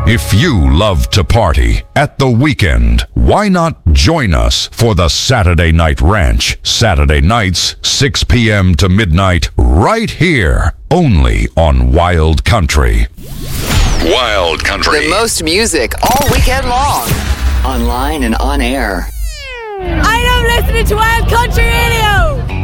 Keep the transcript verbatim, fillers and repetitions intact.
If you love to party at the weekend, why not join us for the Saturday Night Ranch? Saturday nights, six p.m. to midnight, right here, only on Wild Country. Wild Country. The most music all weekend long. Online and on air. I love listening to Wild Country Radio.